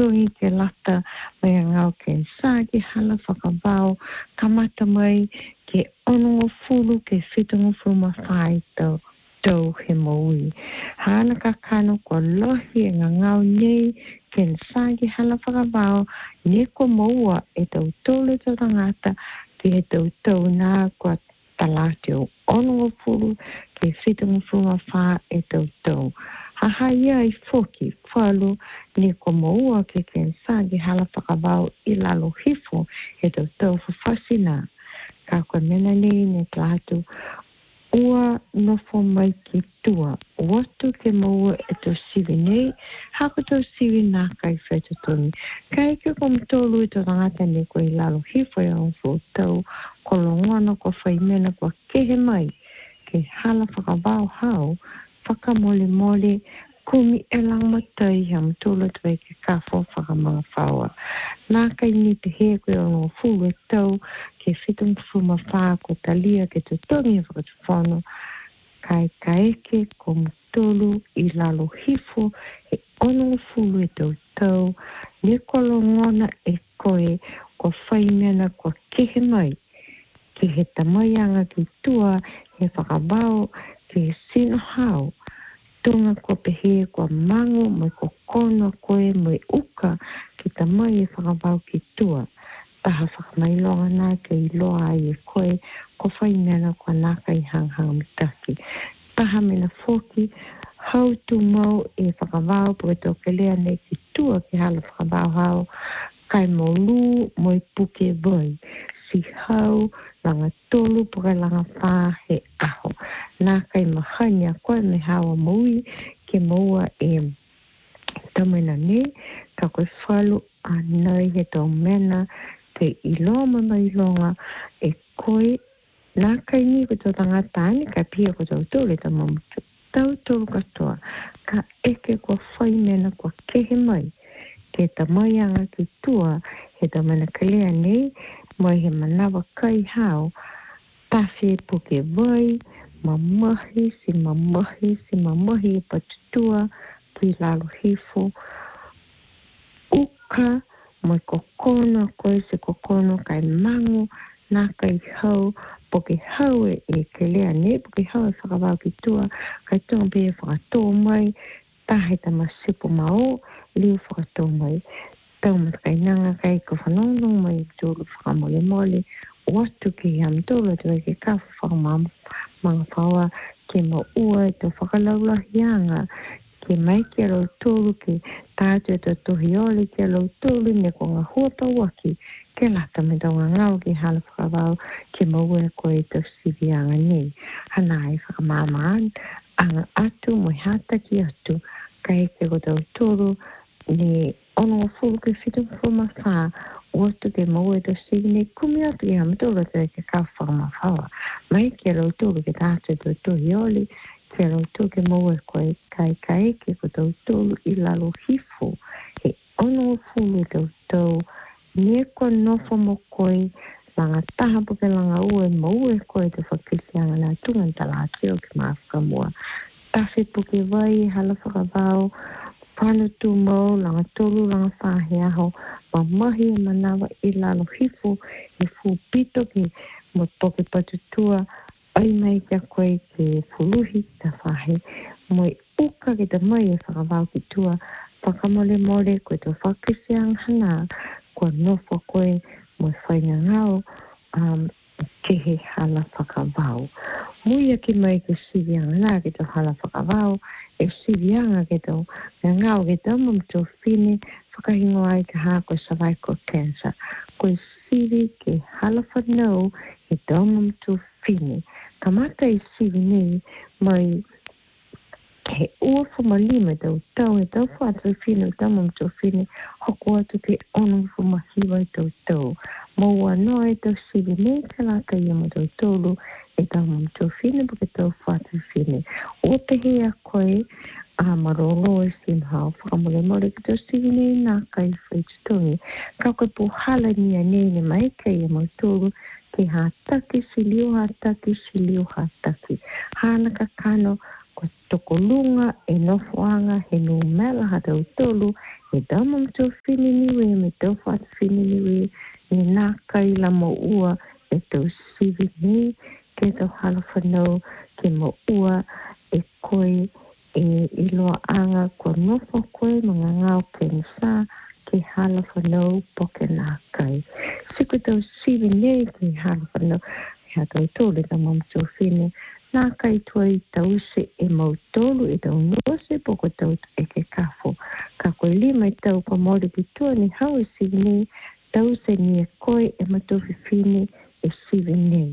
tongi ke lata mai ngau ke sa ki hala whakawao kamata mai ke onongo fulu ke whitongo fuma whai tau he maui. Hana ka kano ko lohi e ngau nei ke sa ki hala whakawao ne ko maua e tau tole tau tangata ki he tau nā kua talate o onongo fulu ke whitongo fuma wha e tau. Haha ia I foki, whalu, ni ko maua ke sagi hala whakawao I lalo hifo he tau whawhasina. Ka koe mena nei ne tātu, ua nofo mai ki tua, watu ke maua e tau siwi nei, hako tau siwi nā kai whetutoni. Kai ke ko mtolu I tau rangata ne ko I lalo hifo e onfo tau, ko longwana ko whaimena ko kehe mai, ke hala whakawao hao, whakamole mole kumi e lang matai ham tula tuai ke kafo whakamanga whaua. Nā kai ni te hea koe o ngā fulu e tau ke whitung fuma whaa ko talia ke tutongi e whakatuwhano kai kaeke ko mtolu I lalo hifo e ono fulu e tau ni kolo ngona e koe ko whaimena ko kehe mai ki he tamayanga ki tua he whakabao ki sino hao. Tunga ko pehe ko mango mai ko kono koe mai uka ki ta mai e whakabau ki tua. Taha whakamailonga nā ke I loa ai e koe ko whainana ko nāka I hanghang mitaki. Taha mena whoki hau tu mau e whakabau po e toke lea nei ki tua ki hala whakabau hao kai maulu moi puke vai. Si hau langa tolu po kai langa wha he aho. Nā kai mahania koe me hawa maui ke maua e tamena ne ka koe whalu a nei he tau mena ke iloma mai longa e koe nā kai ni ko tau tangatani ka pia ko tau tole ta mamu tau tolu katoa ka eke ko whai mena ko kehe mai ke ta maianga ki tua he tau mena kalea nei mai he manawa kai hao tawhi puke vai mamahi e patutua ki lalo hifo uka mai kokono koe se kokono kai mango nā kai hau poke hau e kelea ne poke hau e whakawau ki tua kai tonga pe e whakatō mai tahe ta masipo mao liu whakatō mai tau matakai nanga kai ko whanonong mai tōru whakamole mole watu ki ham tōru tua ke ka whakamama mga whaua ke maua e tō whakalaulahianga ke mai ke rau tōru ke tātou e tō tohiole ke rau tōru ne ko ngā huapa waki ke lata me tau ngā ngau ki hala whakawau ke maua e koe tō sivianga nei. Hana e whakamamaan anga atu moi hata ki atu kai ke ko tau tōru ne ono fulu ke whitu whuma whaa watu ke maua e tō sivi nei kumi atu ki ham tōru te ke ka whakamawhaua. Mai ke rau tōru ke tātou tō tohiole ke rau tō ke maua e koe kai ke ko tau tōru I lalo hifo he ono fulu e tau ne ko nofo mo koe langa taha po ke langa ue maua e koe te whakisianga nā tunga tala teo ke maafka mua. Tawhi po ke vai hala whakawau whanu tu mau langa tolu langa whahe aho mamahi e manawa I lalo hifo e fu pito ke mo poke patutua ai mai kia koe ke fuluhi ta whahe moi uka ke ta mai e whakawau ki tua whakamole mole koe to whakisianga hana kua nofo koe mo whainga ngau ke he hala whakawau. Muia ki mai ke sivianga nā ke tau hala whakawau e sivianga ke tau ngau ke tau mam tau whine whakahingo ai ke hā koe cervical cancer. Koe sivi ke hala whanau ke tau mam tau whine. Kamata I sivi nei mai he ua whamalima tau he tau whātau whine o tau mam tau whine hoko atu ke ono whamahiwa tau. Maua noa e tau sivi nei ka laka ia mo tau tolu e tau mam tau whine po ke tau whātau whine. Ua pehe a koe a marolo e simhao whakamole mole ke tau sivi nei nā kai whaitutongi. Ka koe po hala nia nei ne mai ka ia mo tolu ke hātaki siliu hātaki. Hāna ka kano ko tokolunga e nofoanga he numela ha tau tolu Ko dama mto fini niwe me tau fat fini niwe ni nā kai la mo ua e tau sivi ni ke tau hala whanau ke mo ua e koe e iloa anga ko nofo koe mga ngau ke nisa ke hala whanau poke nā kai. Siku tau sivi ni ke hala whanau hea tau tōle ta mamto fini nā kai tuai tau se e mau tolu e tau nose poko tau e ke kafo. Ka koe lima i tau pa mori ki tua ni hau e sivi ni tau se ni e koe e matofi fini e sivi ni.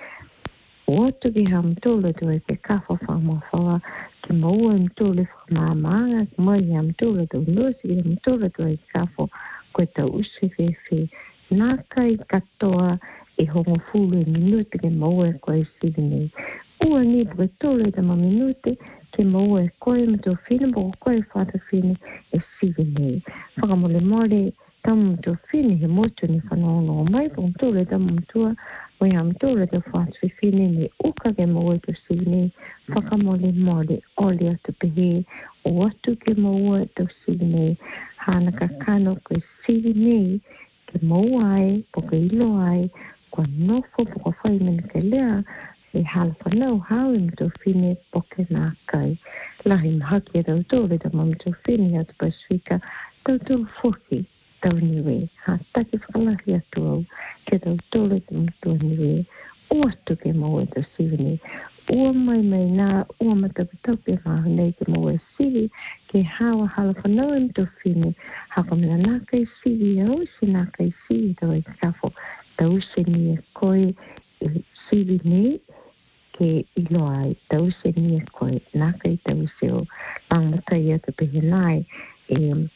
Oto ki ha mtolo tu e ke kafo whamawhawa ki maua mtolo whamamanga ki mai ha mtolo tu nose ki mtolo tu e kafo koe tau usi fefe. Nā kai katoa e hongo fulu e minuti ke maua e koe sivi ni. Ua ni puke tolo e tama minuti ke maua e koe mto fini poko koe whata fini e sivi ni. Whakamole mole tamu mto fini he motu ni whanono mai poko tolo e tamu mtua o ia mtolo te whata fini ni uka ke maua e to sivi ni. Whakamole mole ole atu pehe o atu ke maua e to sivi ni. Hana kakano ke sivi ni ke maua ai poko ilo ai kwa nofo poko whai mene ke lea e hala whanau hau i mto fine poke nā kai. Lahi mahaki e tau tōre ta ma mto fine atu Pasifika tau tōru foki tau niwe. Ha taki whakalahi atu au ke tau tōre ta mto niwe. Ua tu ke maua e tau sivi ni. Ua mai nā ua matapitaupi ngā nei ke maua e sivi ke hawa hala whanau i mto fine. Haka mena nā kai sivi au si nā kai sivi tau e kafo. Tau se ni e koe e sivi ni ke ilo ai tau se ni e koe nā kai tau se o langmatai atu pehe nai e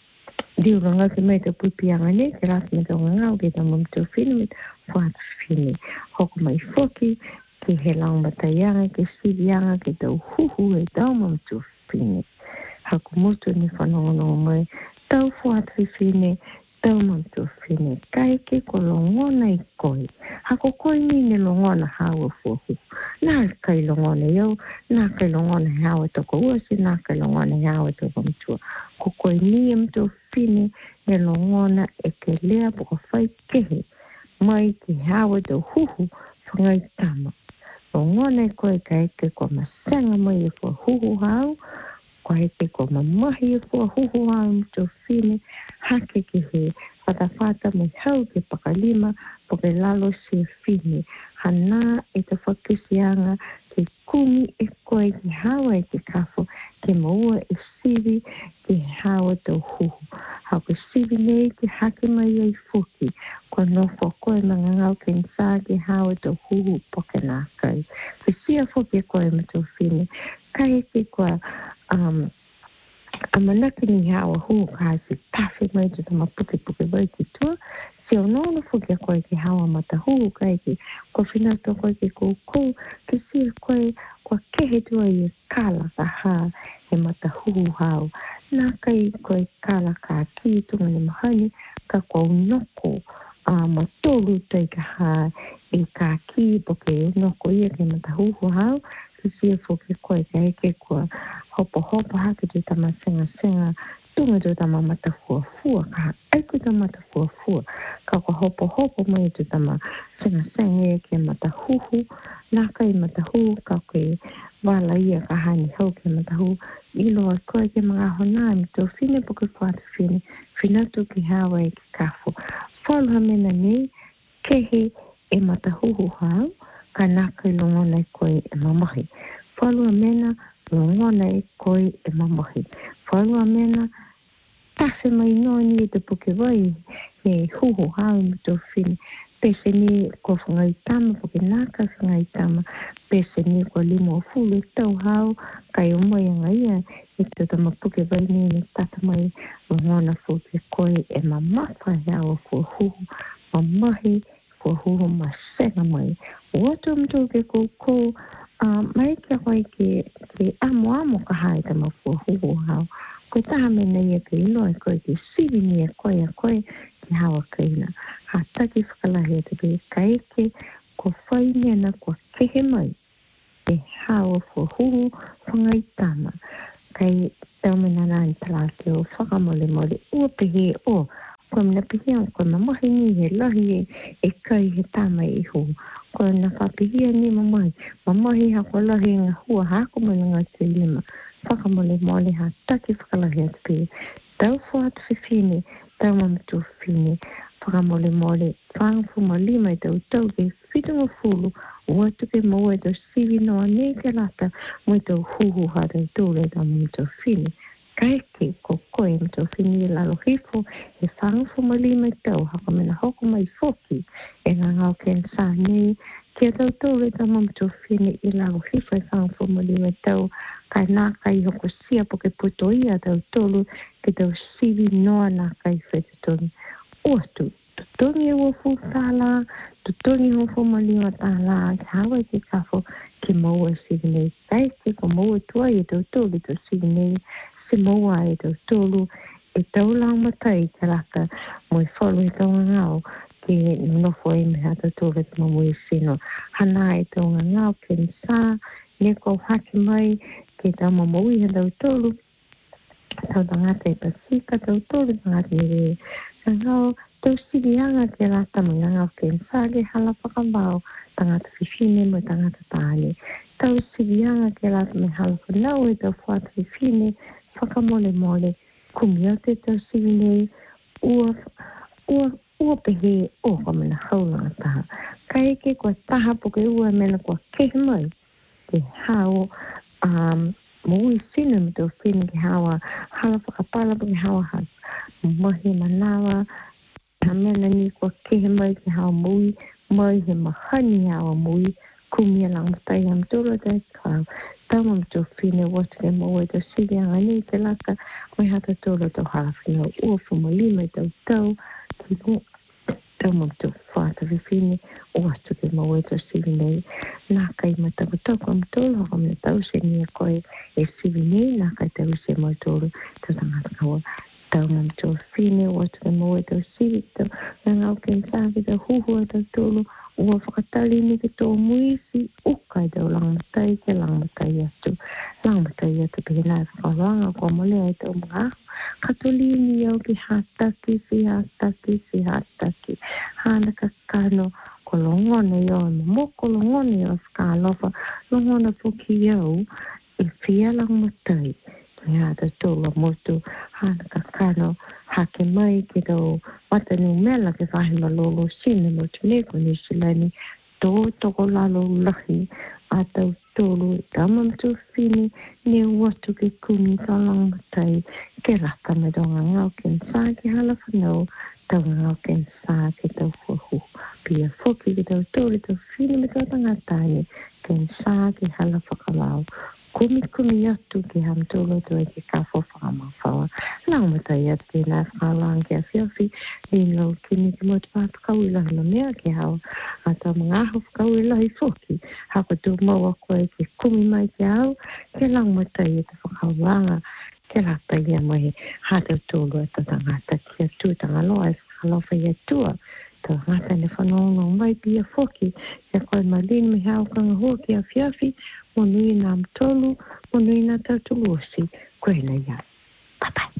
diuranga ke mei te pupianga ne ke rata me tau ngau ke tau mamtu fini me whata fini hoko mai foki ke he langmatai anga ke sivi anga ke tau huhu e tau mamtu fini hako mutu ni whanongo mai tau whata fini tau mamtu fini kai ke ko longona i koe hako koe ni ne longona hawa fuhu nā kai longona iau, nā kai longona hawa toko uasi, nā kai longona hawa toko mtua. Ko koe ni mto fine ne longona e ke lea poko whai kehe mai ki hawa tau huhu whangai tama. Longona e koe ka eke kua masenga mai e kua huhu hau, kua eke kua mamahi e kua huhu hau mto fine, hake ki he whatawhata mai hau ke pakalima po ke lalo se fine. Hana e te whakisianga ke kumi e koe ki hawa e ke kafo, ke maua e sivi ke hawa tau huhu. Hau ke sivi nei ke hake mai ai fuki, kua nofo koe mga ngau ke nsa ke hawa tau huhu poke nā kai. Ke sia fuki e koe ma tau fine, kai ke kua a manaki ni hawa huu ka si tafi mai tu tama puke vai ki tua, si o nono fuki a koe ki hawa mata huu kai ki ko finato koe ki kou, ki si a koe kua kehe tua i e kala ka ha e mata huu hau. Nā kai koe kala ka ki tunga ni mahani ka kua unoko ma tolu tai ka ha e ka ki poke unoko ia ke mata huu hau, ki si a fuki koe ka eke kua hopo hake tu tama senga tunga tu tama mata fua ka aiku tama mata fua ka ko hopo mai tu tama senga ke mata huhu nā kai mata hu ka koe wala ia ka hani hau ke mata hu ilo a koe ke mga honai to fine poke whata fine finatu ki hawa e ki kafo whalha mena nei kehe e mata huhu hau ka nā kai longona e koe e mamahi whalua mena longona e koe e mamahi. Whaua mena, tase mai noni e te puke vai, he huhu hau mi tō whini. Pese ni ko whangai tama, puke nāka whangai tama. Pese ni ko limo o fulu e tau hau, kai o mai anga ia, e te tama puke vai ni ne tata mai, longona fuke koe e mamawha hau o kua huhu, mamahi, kua huhu masenga mai. Watu mtu ke kou, mai kia koe ke amo ka hae ta mafua huhu hau. Koe taha mena ia ke ilo e koe ke sivi ni e koe a koe ki hawa kaina. Ha taki whakalahi e te pe ka eke ko whai mena kua kehe mai e hawa fua huhu whangai tama. Kai tau mena nani tala ke o whakamole mole ua pehe o koe mena pehe o koe mamahi ni he lahi e kai he tama i hu koe na whapehia ni mamahi hako lahi ngā hua hako mole ngā te lima whakamole mole ha taki whakalahi atu pehe tau whaatu whiwhine tau mamatu whiwhine whakamole mole whangafu ma lima i tau tau ke whitunga fulu ua tuke maua i tau siwi noa ne ke lata mo i tau huhu hara i tōre tau mamatu whiwhine kaeke ko koe mamatu whiwhine i lalo hifo e whangafu ma lima i tau haka mena hoko mai foki e ngā ngau ken sā nei kia tau tōre tau mamatu whiwhine i lalo hifo e whangafu ma lima i tau kai nā kai hoko sia po ke puto ia tau tolu ke tau siwi noa nā kai whetutoni oatu tutongi ua fu tala tutongi hofo malima tala hawa ke kafo ke maua siwi nei kai ke ko maua tua i tau tolu tau siwi nei se maua i tau tolu e tau lau matai ke laka mo i whalu i tau ngau ke nofo e me hata tolu te mamu i sino hana i tau ngau ke nisa ne ko haki mai ke tau mamu i tau tolu tau tangata i pasika tau tolu tangata i re ngau tau sirianga ke rata mo ngau ke nsage hala whakambao tangata whiwhine mo tangata tāne tau sirianga ke rata me hala whanau e tau whata whiwhine whakamole mole kumia te tau sirine ua pehe o ka mena haulanga taha kai ke kua taha po ke ua mena kua kehe mai ke hao mo ui sina me tau whine ke hawa hala whakapala po ke hawa mahi manawa ha mena ni kua kehe mai ke hawa mui mai he mahani hawa mui kumia lang matai am tūra te kau tau mam tō whine watu ke maua tau sirianga ni te laka mai hata tūra tau hala whine ua fumalima tau tau ki tau mam tō whata whiwhine watu ke maua tau siri nei nā kai mataku tau kam tōru haka me tau se ni a koe e siri nei nā kai tau se mai tōru tau tangata kaua tau mam tō whine watu ke maua tau siri tau ngau ke nsāke tau huhua tau tōru ua whakatali ni ke tō muisi ukai tau langmatai ke langmatai atu pehe nai whakaranga kua molea i tau mga katolini au ki hataki hana ka kano ko longone i o moko longone i o whakalofa longona puki au e whia langmatai ke hata tōla motu hana ka kano hake mai ke tau watanu mela ke whahima lolo sine mo te neko ni silani tō toko lalo lahi a tau tōlu i tamam tū whine ne watu ke kumi ka langmatai ke raka me donga ngau ke nsā ke hala whanau tau ngau ke nsā ke tau fuhu pia foki ke tau tōlu tau whine me tau tangatane ke nsā ke hala whakalau kumi atu ke ham tōlu tu e ke kafo whakamawhawa. Langmatai atu ke nā whakalang ke a whiawhi, ni lau kini ke motu pātu kauilahi no mea ke hao. A tau mga aho whakauilahi whoki, hako tū maua koe ke kumi mai ke au, ke langmatai atu whakaulanga, ke rata ia mai hata tōlu atu tangata ki a tū tangaloa e whakalofa i atua. Tau ngata ne whanongo mai pia whoki, ke koe malini me hao kanga hua ki a whiawhi, monui nā mtolu, monui nā tautuluosi, koe na ia. Bye-bye.